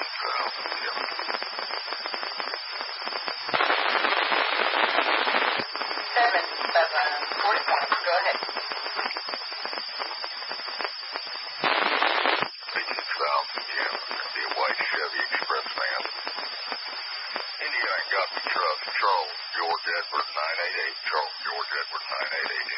Go ahead. South, yeah, the white Chevy Express van. Indiana got the truck, Charles George Edward 988, Charles George Edward 988.